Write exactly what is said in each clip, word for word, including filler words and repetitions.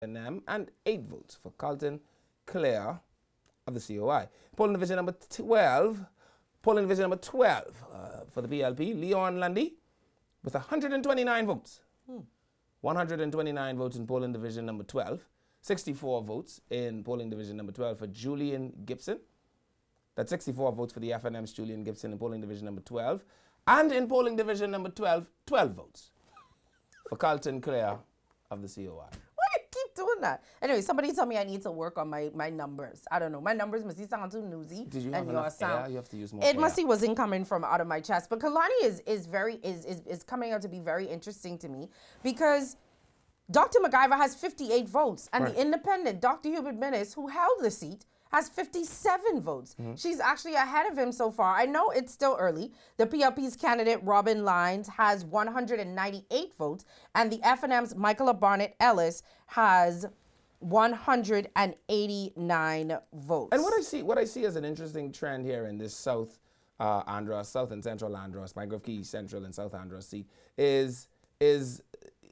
N M, and eight votes for Carlton Clare of the C O I. Polling division number twelve, polling division number twelve uh, for the P L P, Leon Lundy with one hundred twenty-nine votes. Hmm. one hundred twenty-nine votes in polling division number twelve, sixty-four votes in polling division number twelve for Julian Gibson. That's sixty-four votes for the F N M's Julian Gibson in polling division number twelve. And in polling division number twelve, twelve votes for Carlton Clare of the C O I. Why do you keep doing that? Anyway, somebody told me I need to work on my, my numbers. I don't know. My numbers must sound too newsy. Did you and have enough sound, air? You have to use more It air. must wasn't coming from out of my chest. But Kalani is is very is, is is coming out to be very interesting to me because Doctor MacGyver has fifty-eight votes, and Right. the independent Doctor Hubert Minnis, who held the seat, has fifty-seven votes. Mm-hmm. She's actually ahead of him so far. I know it's still early. The P L P's candidate, Robin Lines, has one hundred ninety-eight votes, and the F N M's Michaela Barnett Ellis has one hundred eighty-nine votes. And what I see, what I see as an interesting trend here in this South uh, Andros, South and Central Andros, Mygrove Key Central and South Andros seat is is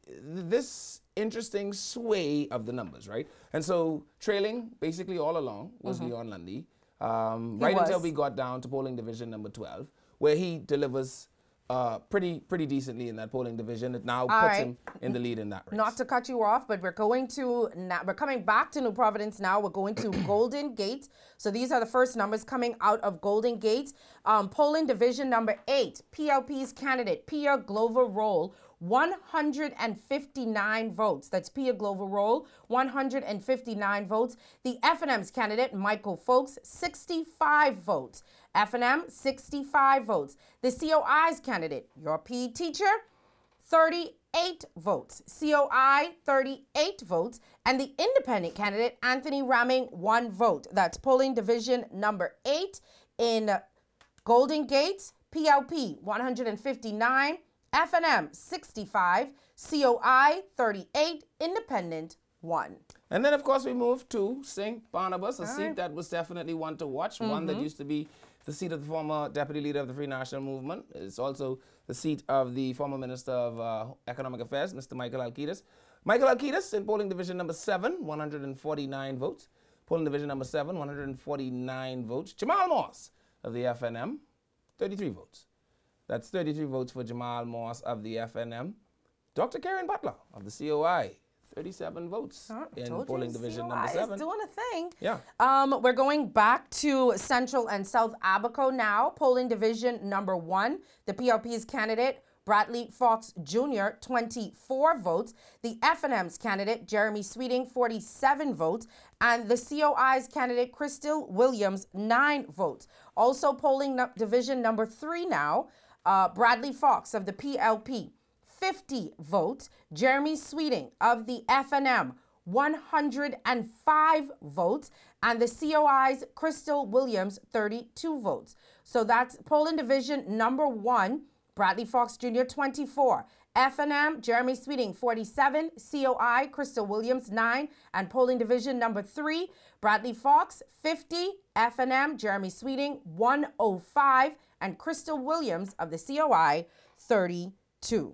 this interesting sway of the numbers, right? And so trailing basically all along was mm-hmm. Leon Lundy, um, right was. until we got down to polling division number twelve, where he delivers uh, pretty pretty decently in that polling division. It now all puts right. him in the lead in that race. Not to cut you off, but we're going to now, we're coming back to New Providence now. We're going to Golden Gate. So these are the first numbers coming out of Golden Gate. Um, polling division number eight, P L P's candidate Pia Glover Roll, one hundred fifty-nine votes. That's Pia Glover Roll, one hundred fifty-nine votes. The F N M's candidate, Michael Folks, sixty-five votes. F N M, sixty-five votes. The C O I's candidate, your P E teacher, thirty-eight votes. C O I, thirty-eight votes. And the independent candidate, Anthony Ramming, one vote. That's polling division number eight in Golden Gate. P L P, one hundred fifty-nine. F N M, sixty-five, C O I, thirty-eight, Independent, one. And then, of course, we moved to Saint Barnabas, a All seat right. that was definitely one to watch, Mm-hmm. one that used to be the seat of the former deputy leader of the Free National Movement. It's also the seat of the former Minister of uh, Economic Affairs, Mister Michael Alcides. Michael Alcides in polling division number seven, one hundred forty-nine votes. Polling division number seven, one hundred forty-nine votes. Jamal Morse of the F N M, thirty-three votes. That's thirty-three votes for Jamal Morse of the F N M. Doctor Karen Butler of the C O I, thirty-seven votes Oh, in told polling you, division C O I number seven. is doing a thing. Yeah. Um, we're going back to Central and South Abaco now. Polling division number one. The P L P's candidate, Bradley Fox Junior, twenty-four votes. The F N M's candidate, Jeremy Sweeting, forty-seven votes. And the C O I's candidate, Crystal Williams, nine votes. Also polling no- division number three now. Uh, Bradley Fox of the P L P, fifty votes. Jeremy Sweeting of the F N M, one hundred five votes. And the C O I's Crystal Williams, thirty-two votes. So that's polling division number one. Bradley Fox Junior, twenty-four. F N M, Jeremy Sweeting, forty-seven. C O I, Crystal Williams, nine. And polling division number three, Bradley Fox, fifty. F N M, Jeremy Sweeting, one hundred five. And Crystal Williams of the C O I, thirty-two.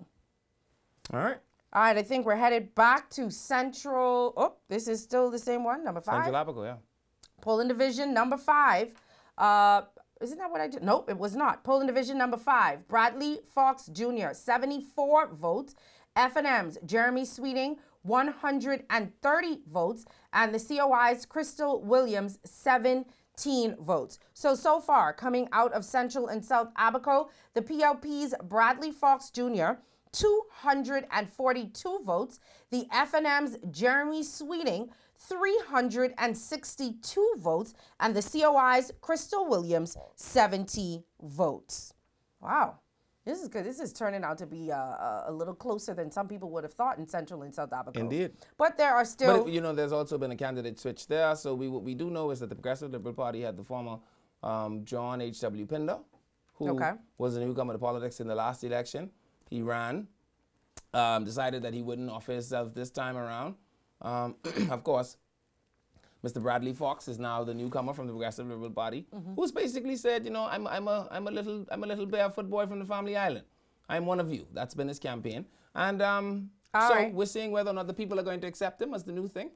All right. All right, I think we're headed back to Central. Oh, this is still the same one, number five. Central Abaco, yeah. Polling division number five. Uh, isn't that what I did? Nope, it was not. Polling division number five. Bradley Fox Junior, seventy-four votes. F N M's Jeremy Sweeting, one hundred thirty votes. And the C O I's Crystal Williams, seventeen votes. So, so far, coming out of Central and South Abaco, the P L P's Bradley Fox Junior, two hundred forty-two votes. The F N M's Jeremy Sweeting, three hundred sixty-two votes. And the C O I's Crystal Williams, seventy votes. Wow. This is good. This is turning out to be uh, a little closer than some people would have thought in Central and South Abaco. Indeed. But there are still... But, you know, there's also been a candidate switch there. So we what we do know is that the Progressive Liberal Party had the former um, John H W Pinder, who Okay. was a newcomer to politics in the last election. He ran, um, decided that he wouldn't offer himself this time around. Um, of course, Mister Bradley Fox is now the newcomer from the Progressive Liberal Party, mm-hmm. who's basically said, you know, I'm I'm a I'm a little I'm a little barefoot boy from the family island. I'm one of you. That's been his campaign, and um, All so right. we're seeing whether or not the people are going to accept him as the new thing.